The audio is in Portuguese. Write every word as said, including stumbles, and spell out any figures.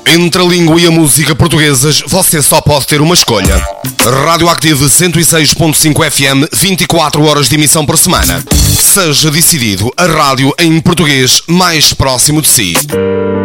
Entre a língua e a música portuguesas, você só pode ter uma escolha. Radioactive cento e seis ponto cinco F M, vinte e quatro horas de emissão por semana. Seja decidido, a rádio em português mais próximo de si.